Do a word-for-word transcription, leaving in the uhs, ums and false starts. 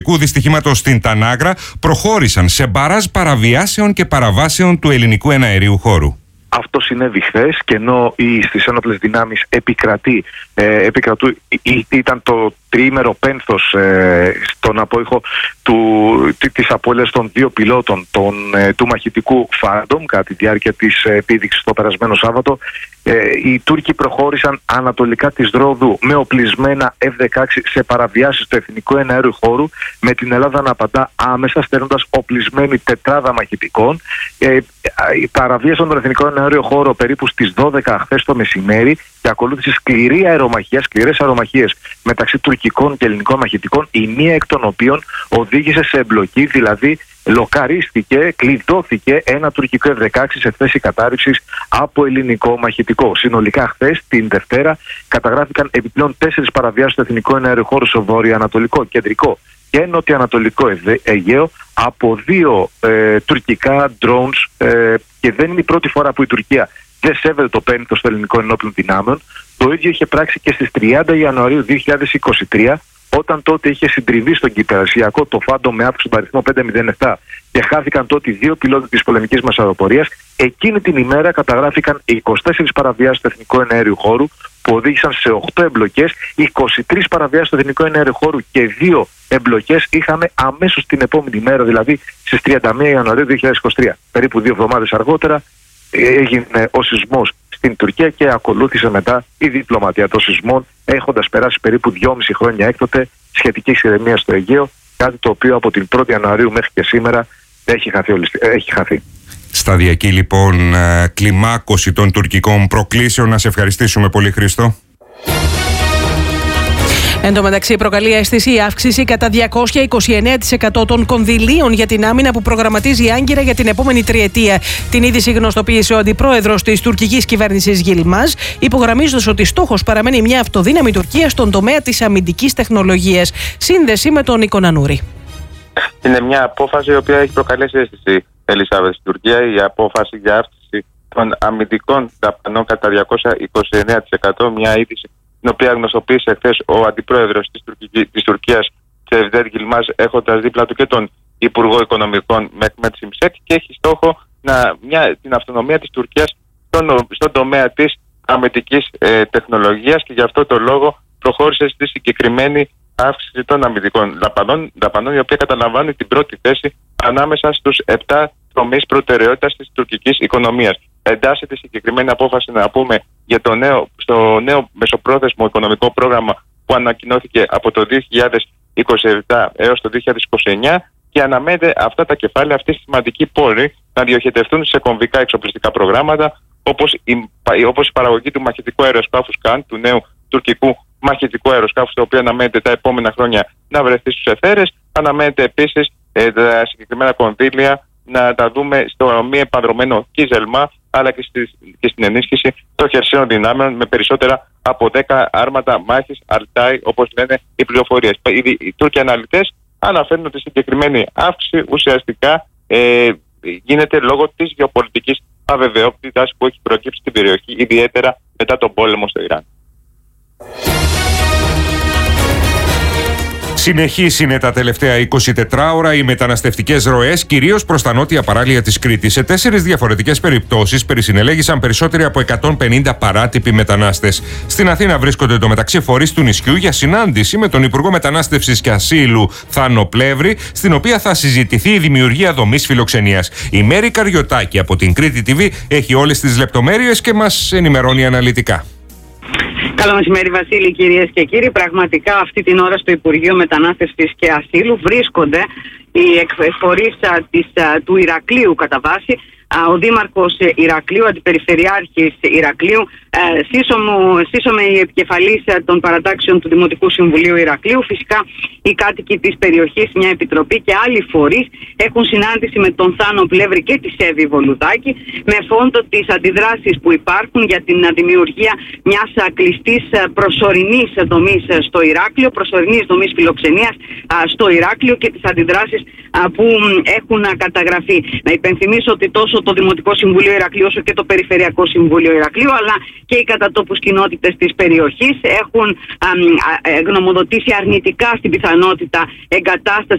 δυστυχήματος στην Τανάγρα προχώρησαν σε μπαράζ παραβιάσεων και παραβάσεων του ελληνικού εναερίου χώρου. Αυτό συνέβη χθες και ενώ στις ένοπλες δυνάμεις επικρατεί, ε, επικρατού, ή, ήταν το τριήμερο πένθος ε, στον απόϊχο του, της απώλειας των δύο πιλότων των, ε, του μαχητικού Phantom κατά τη διάρκεια της επίδειξης το περασμένο Σάββατο. Ε, οι Τούρκοι προχώρησαν ανατολικά της Ρόδου με οπλισμένα εφ δεκαέξι σε παραβιάσεις του εθνικού εναέριου χώρου, με την Ελλάδα να απαντά άμεσα στέλνοντας οπλισμένη τετράδα μαχητικών. Ε, παραβίασαν τον εθνικό εναέριο χώρο περίπου στις δώδεκα χθες το μεσημέρι και ακολούθησε σκληρή αερομαχία, σκληρές αερομαχίες μεταξύ τουρκικών και ελληνικών μαχητικών, η μία εκ των οποίων οδήγησε σε εμπλοκή, δηλαδή λοκαρίστηκε, κλειδώθηκε ένα τουρκικό εφ δεκαέξι σε θέση κατάρριψης από ελληνικό μαχητικό. Συνολικά χθες, την Δευτέρα, καταγράφηκαν επιπλέον τέσσερις παραβιάσεις του εθνικού εναέριου χώρου στο βορειοανατολικό, κεντρικό και νοτιοανατολικό Αιγαίο από δύο ε, τουρκικά drones, ε, και δεν είναι η πρώτη φορά που η Τουρκία δεν σέβεται το πένθος των ελληνικών ενόπλων δυνάμεων. Το ίδιο είχε πράξει και στις τριάντα Ιανουαρίου δύο χιλιάδες είκοσι τρία, όταν τότε είχε συντριβεί στον κυπερασιακό το Phantom με αύξηση του αριθμό πεντακόσια επτά και χάθηκαν τότε οι δύο πιλότοι της πολεμικής μας αεροπορίας. Εκείνη την ημέρα καταγράφηκαν είκοσι τέσσερις παραβιάσεις του εθνικού εναέριου χώρου που οδήγησαν σε οκτώ εμπλοκές, είκοσι τρεις παραβιάσεις του εθνικού εναέριου χώρου και δύο εμπλοκές είχαμε αμέσως την επόμενη μέρα, δηλαδή στις τριάντα μία Ιανουαρίου δύο χιλιάδες είκοσι τρία. Περίπου δύο εβδομάδες αργότερα έγινε ο σεισμός στην Τουρκία και ακολούθησε μετά η διπλωματία των σεισμών, έχοντας περάσει περίπου δυόμιση χρόνια έκτοτε σχετική ηρεμία στο Αιγαίο, κάτι το οποίο από την πρώτη Ιανουαρίου μέχρι και σήμερα έχει χαθεί. Έχει χαθεί. Σταδιακή λοιπόν κλιμάκωση των τουρκικών προκλήσεων. Να σε ευχαριστήσουμε πολύ, Χρήστο. Εν τω μεταξύ, προκαλεί αίσθηση η αύξηση κατά διακόσια είκοσι εννέα τοις εκατό των κονδυλίων για την άμυνα που προγραμματίζει η Άγκυρα για την επόμενη τριετία. Την είδηση γνωστοποίησε ο αντιπρόεδρος της τουρκικής κυβέρνησης Γιλμάζ, υπογραμμίζοντας ότι στόχος παραμένει μια αυτοδύναμη Τουρκία στον τομέα της αμυντικής τεχνολογίας. Σύνδεση με τον Νίκο Νανούρη. Είναι μια απόφαση η οποία έχει προκαλέσει αίσθηση, Ελισάβετ, στην Τουρκία. Η απόφαση για αύξηση των αμυντικών δαπανών κατά διακόσια είκοσι εννέα τοις εκατό, μια είδηση την οποία γνωστοποίησε χθες ο αντιπρόεδρος της, Τουρκική, της Τουρκίας, Cevdet Yilmaz, έχοντας δίπλα του και τον Υπουργό Οικονομικών Mehmet Şimşek, και έχει στόχο να, μια, την αυτονομία της Τουρκίας στον, στον τομέα της αμυντικής ε, τεχνολογίας, και γι' αυτό το λόγο προχώρησε στη συγκεκριμένη αύξηση των αμυντικών δαπανών, δαπανών, η οποία καταλαμβάνει την πρώτη θέση ανάμεσα στους επτά τομείς προτεραιότητας της τουρκικής οικονομίας. Εντάσσεται συγκεκριμένη απόφαση, να πούμε, για το νέο, στο νέο μεσοπρόθεσμο οικονομικό πρόγραμμα που ανακοινώθηκε από το δύο χιλιάδες είκοσι επτά έως το δύο χιλιάδες είκοσι εννέα, και αναμένεται αυτά τα κεφάλαια, αυτοί οι σημαντικοί πόροι, να διοχετευτούν σε κομβικά εξοπλιστικά προγράμματα, όπως η, όπως η παραγωγή του μαχητικού αεροσκάφους Καν, του νέου τουρκικού μαχητικού αεροσκάφους, το οποίο αναμένεται τα επόμενα χρόνια να βρεθεί στους εθέρες. Αναμένεται επίσης ε, τα συγκεκριμένα κονδύλια να τα δούμε στο μη επανδρωμένο Κίζελμα, αλλά και, στη, και στην ενίσχυση των χερσαίων δυνάμεων με περισσότερα από δέκα άρματα μάχης, Αλτάι, όπως λένε οι πληροφορίες. Οι, οι Τούρκοι αναλυτές αναφέρουν ότι η συγκεκριμένη αύξηση ουσιαστικά ε, γίνεται λόγω της γεωπολιτικής αβεβαιότητας που έχει προκύψει στην περιοχή, ιδιαίτερα μετά τον πόλεμο στο Ιράν. Συνεχής είναι τα τελευταία εικοσιτέσσερις ώρα οι μεταναστευτικές ροές, κυρίως προς τα νότια παράλια της Κρήτης. Σε τέσσερις διαφορετικές περιπτώσεις περισυνελέγησαν περισσότεροι από εκατόν πενήντα παράτυποι μετανάστες. Στην Αθήνα βρίσκονται εντωμεταξύ φορείς του νησιού για συνάντηση με τον Υπουργό Μετανάστευσης και Ασύλου Θάνο Πλεύρη, στην οποία θα συζητηθεί η δημιουργία δομής φιλοξενίας. Η Μέρη Καριωτάκη από την Κρήτη τι βι έχει όλες τις λεπτομέρειες και μας ενημερώνει αναλυτικά. Καλό μεσημέρι, Βασίλη, κυρίες και κύριοι. Πραγματικά αυτή την ώρα στο Υπουργείο Μετανάστευσης και Ασύλου βρίσκονται οι εκφορείς του Ηρακλείου κατά βάση, ο Δήμαρχος Ηρακλείου, Αντιπεριφερειάρχης Ηρακλείου, σύσσωμε η επικεφαλής των παρατάξεων του Δημοτικού Συμβουλίου Ηρακλείου. Φυσικά οι κάτοικοι της περιοχής, μια επιτροπή και άλλοι φορείς έχουν συνάντηση με τον Θάνο Πλεύρη και τη Σέβη Βολουδάκη, με φόντο τις αντιδράσεις που υπάρχουν για την δημιουργία μιας κλειστής προσωρινής δομής στο Ηράκλειο, προσωρινής δομής φιλοξενίας στο Ηράκλειο, και τις αντιδράσεις που έχουν καταγραφεί. Να υπενθυμίσω ότι τόσο το Δημοτικό Συμβούλιο Ηρακλείου όσο και το Περιφερειακό Συμβούλιο Ηρακλείου, αλλά και οι κατατόπους κοινότητες της περιοχής έχουν γνωμοδοτήσει αρνητικά στην πιθανότητα εγκατάσταση